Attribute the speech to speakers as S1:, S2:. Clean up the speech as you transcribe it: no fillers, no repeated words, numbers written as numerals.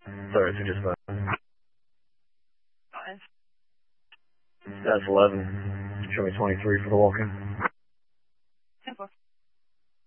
S1: Sorry, so just
S2: Fine.
S1: that's 11. Show me 23 for the walk-in.